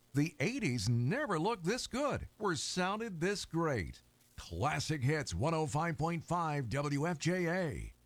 The 80s never looked this good or sounded this great. Classic Hits 105.5 WFJA.